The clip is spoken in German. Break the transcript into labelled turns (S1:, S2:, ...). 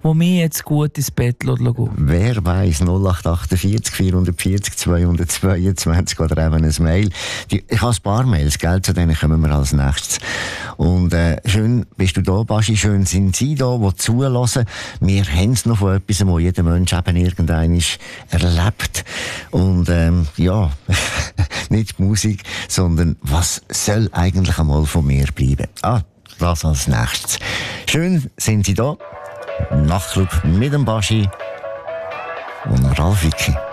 S1: die mich jetzt gut ins Bett gehen.
S2: Wer weiss, 0848 440 222 oder eben ein Mail. Ich habe ein paar Mails, gell, zu denen kommen wir als nächstes. Und schön bist du da, Baschi, schön sind Sie da, die zulassen. Wir haben es noch von etwas, wo jeder Mensch eben irgendein erlebt. Und ja, nicht die Musik, sondern was soll eigentlich einmal von mir bleiben? Das als nächstes. Schön sind Sie da. Nachtclub mit dem Baschi und Ralf Wicki.